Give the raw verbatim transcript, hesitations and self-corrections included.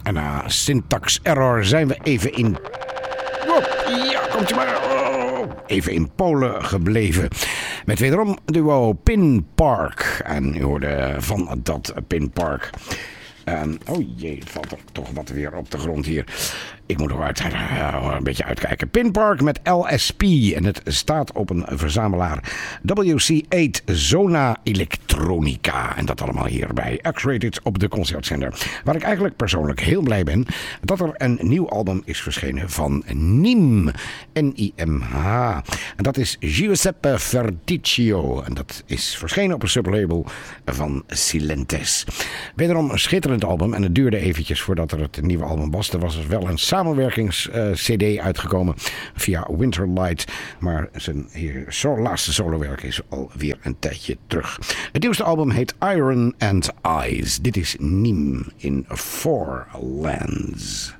En na syntax error zijn we even in... Oh, ja, komt u maar. Oh, even in Polen gebleven. Met wederom duo Pin Park. En u hoorde van dat Pin Park... Um, oh jee, het valt er toch wat weer op de grond hier. Ik moet nog uit, uh, een beetje uitkijken. Pin Park met L S P. En het staat op een verzamelaar. W C acht Zona Electronica. En dat allemaal hier bij X-Rated op de Concertzender. Waar ik eigenlijk persoonlijk heel blij ben dat er een nieuw album is verschenen van Nim. N I M H. En dat is Giuseppe Verdicchio. En dat is verschenen op een sublabel van Silentes. Wederom een schitterend album. En het duurde eventjes voordat er het nieuwe album was. Er was dus wel een samenwerkings-C D uitgekomen via Winterlight. Maar zijn hier, zo, laatste solowerk is alweer een tijdje terug. Het nieuwste album heet Iron and Eyes. Dit is Nim in Four Lands.